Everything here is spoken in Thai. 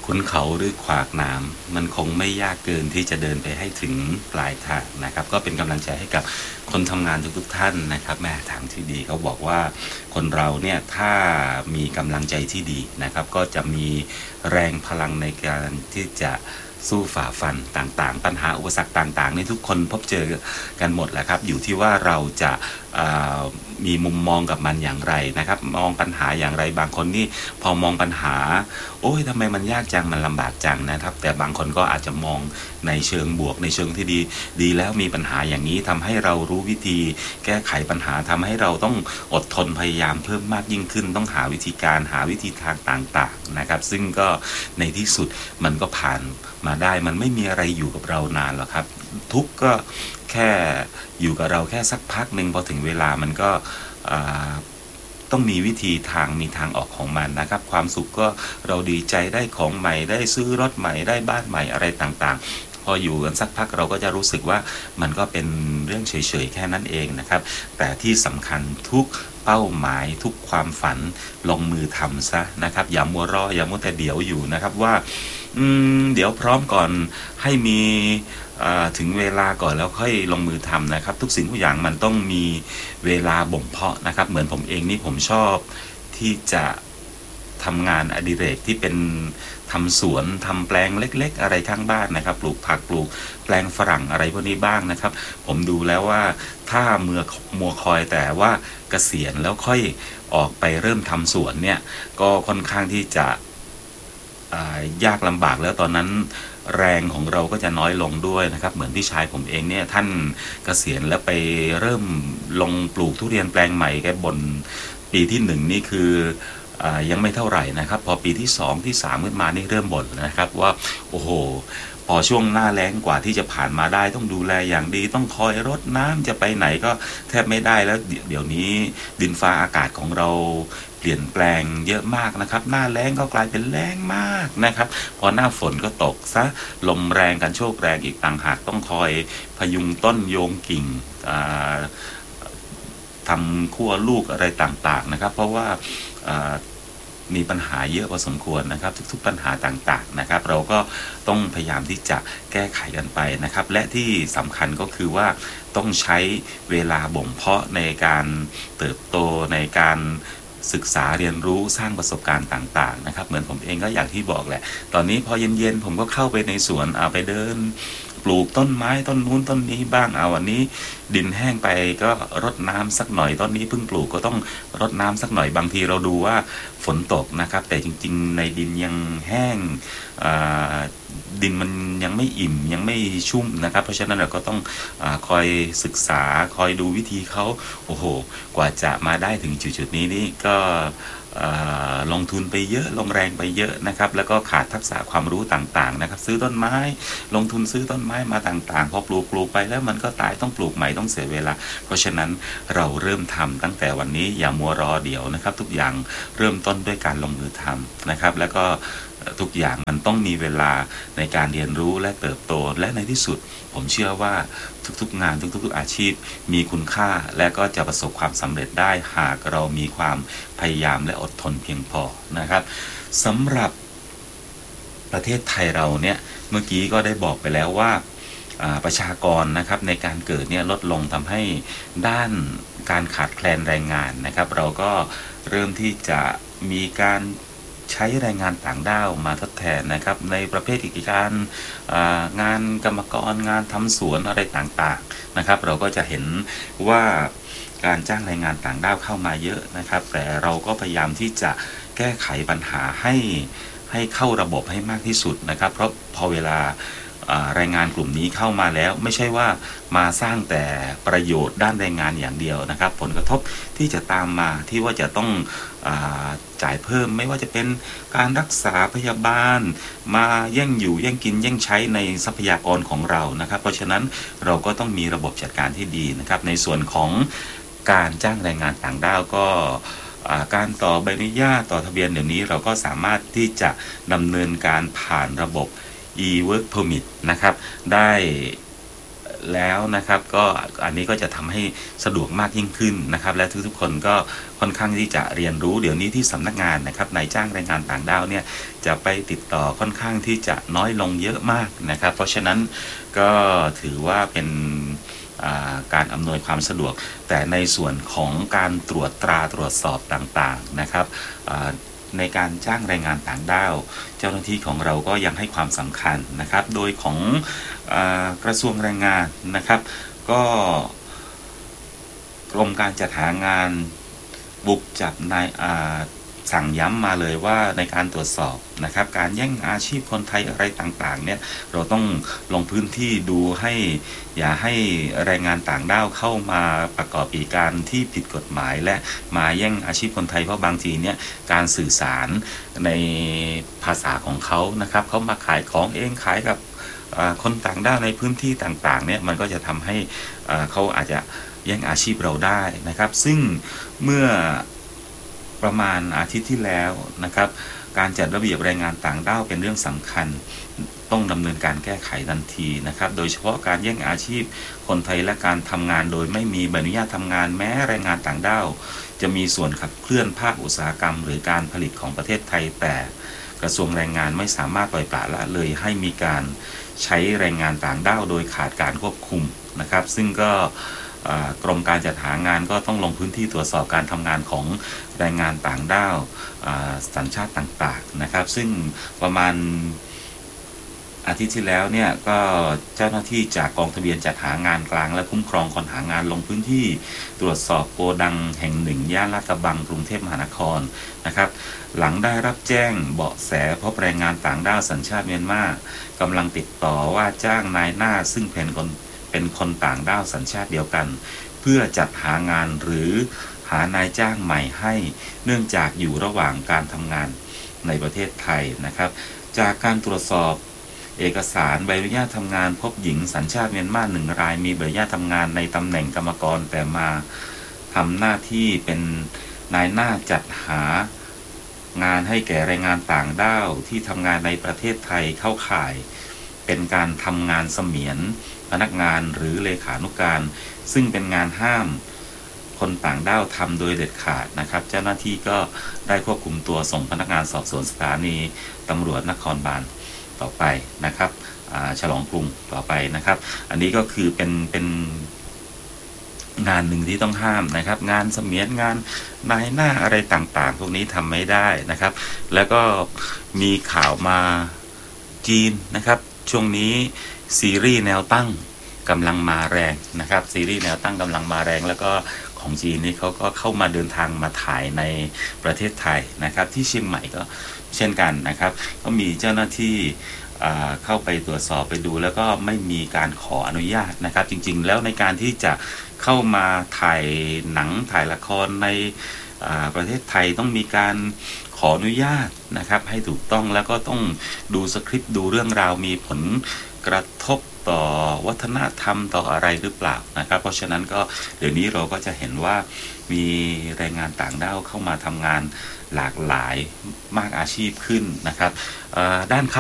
ขุนเขาหรือขวากหนามมันคงไม่ยากเกินที่จะเดินไปให้ถึงปลายทางนะครับก็เป็นกำลังใจให้กับคนทำงานทุกท่านนะครับแม่ทางที่ดีเขาบอกว่าคนเราเนี่ยถ้ามีกำลังใจที่ดีนะครับก็จะมีแรงพลังในการที่จะสู้ฝ่าฟันต่างๆปัญหาอุปสรรคต่างๆนี่ทุกคนพบเจอกันหมดแหละครับอยู่ที่ว่าเราจะมีมุมมองกับมันอย่างไรนะครับมองปัญหาอย่างไรบางคนนี่พอมองปัญหาโอ้ยทำไมมันยากจังมันลำบากจังนะครับแต่บางคนก็อาจจะมองในเชิงบวกในเชิงที่ดีแล้วมีปัญหาอย่างนี้ทำให้เรารู้วิธีแก้ไขปัญหาทำให้เราต้องอดทนพยายามเพิ่มมากยิ่งขึ้นต้องหาวิธีการหาวิธีทางต่างๆนะครับซึ่งก็ในที่สุดมันก็ผ่านมาได้มันไม่มีอะไรอยู่กับเรานานหรอกครับทุกก็แค่อยู่กับเราแค่สักพักหนึ่งพอถึงเวลามันก็ต้องมีวิธีทางมีทางออกของมันนะครับความสุขก็เราดีใจได้ของใหม่ได้ซื้อรถใหม่ได้บ้านใหม่อะไรต่างๆพออยู่กันสักพักเราก็จะรู้สึกว่ามันก็เป็นเรื่องเฉยๆแค่นั้นเองนะครับแต่ที่สำคัญทุกเป้าหมายทุกความฝันลงมือทำซะนะครับอย่ามัวรออย่ามัวแต่เดี๋ยวอยู่นะครับว่าเดี๋ยวพร้อมก่อนให้มีถึงเวลาก่อนแล้วค่อยลงมือทำนะครับทุกสิ่งทุกอย่างมันต้องมีเวลาบ่มเพาะนะครับเหมือนผมเองนี่ผมชอบที่จะทำงานอดิเรกที่เป็นทำสวนทำแปลงเล็กๆอะไรข้างบ้านนะครับปลูกผักปลูกแปลงฝรั่งอะไรพวกนี้บ้างนะครับผมดูแล้วว่าถ้ามัวคอยแต่ว่าเกษียณแล้วค่อยออกไปเริ่มทำสวนเนี่ยก็ค่อนข้างที่จะยากลำบากแล้วตอนนั้นแรงของเราก็จะน้อยลงด้วยนะครับเหมือนพี่ชายผมเองเนี่ยท่านเกษียณแล้วไปเริ่มลงปลูกทุเรียนแปลงใหม่แกบ่นปีที่1นี่คือยังไม่เท่าไหร่นะครับพอปีที่2ที่3ขึ้นมานี่เริ่มบ่นนะครับว่าโอ้โหพอช่วงหน้าแล้งกว่าที่จะผ่านมาได้ต้องดูแลอย่างดีต้องคอยรดน้ำจะไปไหนก็แทบไม่ได้แล้วเดี๋ยวนี้ดินฟ้าอากาศของเราเปลี่ยนแปลงเยอะมากนะครับหน้าแล้งก็กลายเป็นแล้งมากนะครับพอหน้าฝนก็ตกซะลมแรงกันโชกแรงอีกต่างหากต้องคอยพยุงต้นโยงกิ่งทำขั้วลูกอะไรต่างๆนะครับเพราะว่ามีปัญหาเยอะพอสมควรนะครับทุกๆปัญหาต่างๆนะครับเราก็ต้องพยายามที่จะแก้ไขกันไปนะครับและที่สำคัญก็คือว่าต้องใช้เวลาบ่มเพาะในการเติบโตในการศึกษาเรียนรู้สร้างประสบการณ์ต่างๆนะครับเหมือนผมเองก็อย่างที่บอกแหละตอนนี้พอเย็นๆผมก็เข้าไปในสวนไปเดินปลูกต้นไม้ต้นนู้นต้นนี้บ้างวันนี้ดินแห้งไปก็รดน้ำสักหน่อยต้นนี้เพิ่งปลูกก็ต้องรดน้ำสักหน่อยบางทีเราดูว่าฝนตกนะครับแต่จริงๆในดินยังแห้งดินมันยังไม่อิ่มยังไม่ชุ่มนะครับเพราะฉะนั้นเราก็ต้องคอยศึกษาคอยดูวิธีเขาโอ้โหกว่าจะมาได้ถึงจุดๆนี้นี่ก็ลงทุนไปเยอะลงแรงไปเยอะนะครับแล้วก็ขาดทักษะความรู้ต่างๆนะครับซื้อต้นไม้ลงทุนซื้อต้นไม้มาต่างๆพอปลูกไปแล้วมันก็ตายต้องปลูกใหม่ต้องเสียเวลาเพราะฉะนั้นเราเริ่มทำตั้งแต่วันนี้อย่ามัวรอเดี๋ยวนะครับทุกอย่างเริ่มต้นด้วยการลงมือทำนะครับแล้วก็ทุกอย่างมันต้องมีเวลาในการเรียนรู้และเติบโตและในที่สุดผมเชื่อว่าทุกๆงานทุกๆอาชีพมีคุณค่าและก็จะประสบความสำเร็จได้หากเรามีความพยายามและอดทนเพียงพอนะครับสำหรับประเทศไทยเราเนี่ยเมื่อกี้ก็ได้บอกไปแล้วว่าประชากรนะครับในการเกิดเนี่ยลดลงทำให้ด้านการขาดแคลนแรงงานนะครับเราก็เริ่มที่จะมีการใช้แรงงานต่างด้าวมาทดแทนนะครับในประเภทกิจการงานกรรมกรงานทำสวนอะไรต่างๆนะครับเราก็จะเห็นว่าการจ้างแรงงานต่างด้าวเข้ามาเยอะนะครับแต่เราก็พยายามที่จะแก้ไขปัญหาให้เข้าระบบให้มากที่สุดนะครับเพราะพอเวลาแรงงานกลุ่มนี้เข้ามาแล้วไม่ใช่ว่ามาสร้างแต่ประโยชน์ด้านแรงงานอย่างเดียวนะครับผลกระทบที่จะตามมาที่ว่าจะต้องจ่ายเพิ่มไม่ว่าจะเป็นการรักษาพยาบาลมาแย่งอยู่แย่งกินแย่งใช้ในทรัพยากรของเรานะครับเพราะฉะนั้นเราก็ต้องมีระบบจัดการที่ดีนะครับในส่วนของการจ้างแรงงานต่างด้าวก็การต่อใบอนุญาตต่อทะเบียนเดี๋ยวนี้เราก็สามารถที่จะดำเนินการผ่านระบบ e-work permit นะครับได้แล้วนะครับก็อันนี้ก็จะทำให้สะดวกมากยิ่งขึ้นนะครับและทุกๆคนก็ค่อนข้างที่จะเรียนรู้เดี๋ยวนี้ที่สำนักงานนะครับนายจ้างแรงงานต่างด้าวเนี่ยจะไปติดต่อค่อนข้างที่จะน้อยลงเยอะมากนะครับเพราะฉะนั้นก็ถือว่าเป็นการอำนวยความสะดวกแต่ในส่วนของการตรวจตราตรวจสอบต่างๆนะครับในการจ้างแรงงานต่างด้าวเจ้าหน้าที่ของเราก็ยังให้ความสำคัญนะครับโดยของกระทรวงแรงงานนะครับก็กรมการจัดหางานบุกจับนายสั่งย้ำมาเลยว่าในการตรวจสอบนะครับการแย่งอาชีพคนไทยอะไรต่างๆเนี่ยเราต้องลงพื้นที่ดูให้อย่าให้แรงงานต่างด้าวเข้ามาประกอบกิจการที่ผิดกฎหมายและมาแย่งอาชีพคนไทยเพราะบางทีเนี่ยการสื่อสารในภาษาของเขานะครับเขามาขายของเองขายกับคนต่างด้าวในพื้นที่ต่างๆเนี่ยมันก็จะทำให้เขาอาจจะแย่งอาชีพเราได้นะครับซึ่งเมื่อประมาณอาทิตย์ที่แล้วนะครับการจัดระเบียบแรงงานต่างด้าวเป็นเรื่องสำคัญต้องดำเนินการแก้ไขทันทีนะครับโดยเฉพาะการแย่งอาชีพคนไทยและการทำงานโดยไม่มีใบอนุญาตทำงานแม้แรงงานต่างด้าวจะมีส่วนขับเคลื่อนภาคอุตสาหกรรมหรือการผลิตของประเทศไทยแต่กระทรวงแรงงานไม่สามารถปล่อยปละละเลยให้มีการใช้แรงงานต่างด้าวโดยขาดการควบคุมนะครับซึ่งก็กรมการจัดหางานก็ต้องลงพื้นที่ตรวจสอบการทำงานของแรงงานต่างด้าวสัญชาติต่างๆนะครับซึ่งประมาณอาทิตย์ที่แล้วเนี่ยก็เจ้าหน้าที่จากกองทะเบียนจัดหางานกลางและคุ้มครองคนหางานลงพื้นที่ตรวจสอบโกดังแห่งหนึ่งย่านลาดกระบังกรุงเทพมหานครนะครับหลังได้รับแจ้งเบาะแสพบแรงงานต่างด้าวสัญชาติเมียนมากำลังติดต่อว่าจ้างนายหน้าซึ่งเป็นคนต่างด้าวสัญชาติเดียวกันเพื่อจัดหางานหรือหานายจ้างใหม่ให้เนื่องจากอยู่ระหว่างการทำงานในประเทศไทยนะครับจากการตรวจสอบเอกสารใบอนุญาตทำงานพบหญิงสัญชาติเมียนมา1 รายมีใบอนุญาตทำงานในตำแหน่งกรรมกรแต่มาทำหน้าที่เป็นนายหน้าจัดหางานให้แก่แรงงานต่างด้าวที่ทำงานในประเทศไทยเข้าข่ายเป็นการทำงานเสมียนพนักงานหรือเลขานุการซึ่งเป็นงานห้ามคนต่างด้าวทำโดยเด็ดขาดนะครับเจ้าหน้าที่ก็ได้ควบคุมตัวส่งพนักงานสอบสวนสถานีตำรวจนครบาลต่อไปนะครับฉลองกรุงต่อไปนะครับอันนี้ก็คือเป็นงานหนึ่งที่ต้องห้ามนะครับงานเสมียนงานนายหน้าอะไรต่างๆพวกนี้ทำไม่ได้นะครับแล้วก็มีข่าวมาจีนนะครับช่วงนี้ซีรีส์แนวตั้งกำลังมาแรงนะครับซีรีส์แนวตั้งกำลังมาแรงแล้วก็ของจีนนี่เขาก็เข้ามาเดินทางมาถ่ายในประเทศไทยนะครับที่เชียงใหม่ก็เช่นกันนะครับก็มีเจ้าหน้าที่เข้าไปตรวจสอบไปดูแล้วก็ไม่มีการขออนุญาตนะครับจริงๆแล้วในการที่จะเข้ามาถ่ายหนังถ่ายละครในประเทศไทยต้องมีการขออนุญาตนะครับให้ถูกต้องแล้วก็ต้องดูสคริปต์ดูเรื่องราวมีผลกระทบต่อวัฒนธรรมต่ออะไรหรือเปล่านะครับเพราะฉะนั้นก็เดี๋ยวนี้เราก็จะเห็นว่ามีแรงงานต่างด้าวเข้ามาทำงานหลากหลายมากอาชีพขึ้นนะครับด้าน